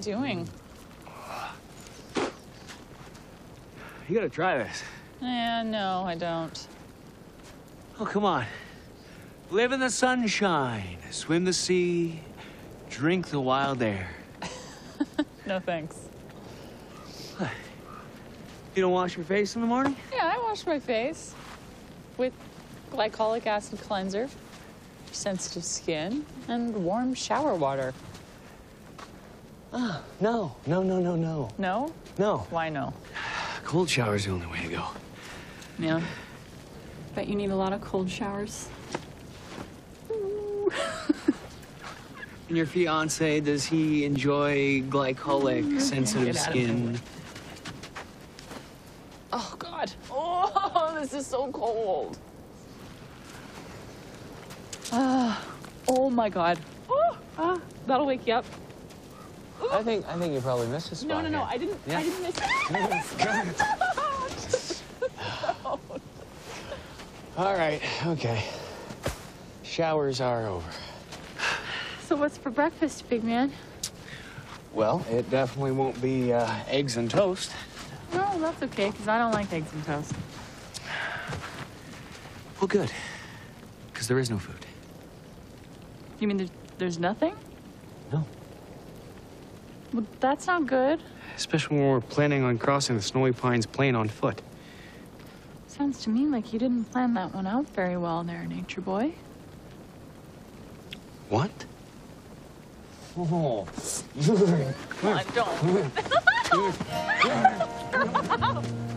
doing? You gotta try this. No, I don't. Oh, come on. Live in the sunshine, swim the sea, drink the wild air. No, thanks. You don't wash your face in the morning? Yeah, I wash my face with glycolic acid cleanser, sensitive skin, and warm shower water. No. No? No. Why no? Cold shower's the only way to go. Yeah. Bet you need a lot of cold showers. And your fiance, does he enjoy glycolic, sensitive Get out of my skin? way. Oh, God. Oh, this is so cold. Oh, my God. That'll wake you up. I think you probably missed a spot. No, here. I didn't miss it. All right, okay. Showers are over. So what's for breakfast, big man? Well, it definitely won't be eggs and toast. No, that's okay, because I don't like eggs and toast. Well, good. Because there is no food. You mean there's nothing? No. Well, that's not good. Especially when we're planning on crossing the Snowy Pines Plain on foot. Sounds to me like you didn't plan that one out very well there, Nature Boy. What? Oh. Come on, don't.